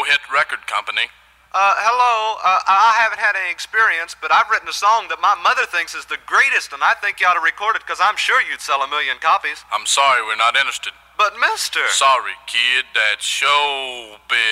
no-hit record company. Hello. I haven't had any experience, but I've written a song that my mother thinks is the greatest, and I think you ought to record it because I'm sure you'd sell 1 million copies. I'm sorry, we're not interested. But, mister... Sorry, kid, that's showbiz.